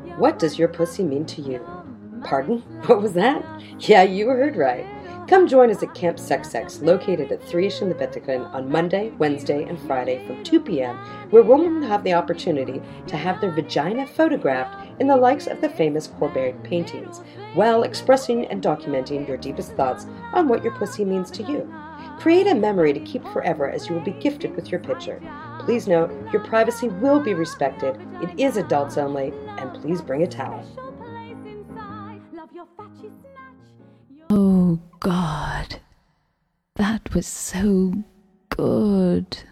What does your pussy mean to you? Pardon? What was that? Yeah, you heard right. Come join us at Camp Sex Sex, located at 3ish in the Vatican on Monday, Wednesday, and Friday from 2 p.m., where women will have the opportunity to have their vagina photographed in the likes of the famous Courbet paintings, while expressing and documenting your deepest thoughts on what your pussy means to you. Create a memory to keep forever as you will be gifted with your picture. Please note, your privacy will be respected, it is adults only, and please bring a towel. Oh God, that was so good.